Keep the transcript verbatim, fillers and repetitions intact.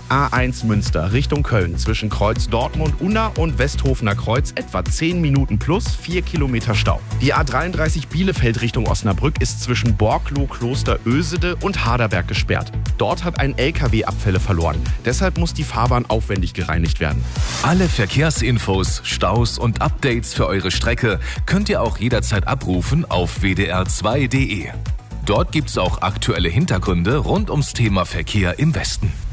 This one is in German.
A eins Münster Richtung Köln zwischen Kreuz Dortmund-Unna und Westhofener Kreuz etwa zehn Minuten plus vier Kilometer Stau. Die A dreiunddreißig Bielefeld Richtung Osnabrück ist zwischen Borkloh, Kloster Ösede und Harderberg gesperrt. Dort hat ein L K W Abfälle verloren. Deshalb muss die Fahrbahn aufwendig gereinigt werden. Alle Verkehrsinfos, Staus und Updates für eure Strecke könnt ihr auch jederzeit abrufen auf w d r zwei punkt d e. Dort gibt's auch aktuelle Hintergründe rund ums Thema Verkehr im Westen.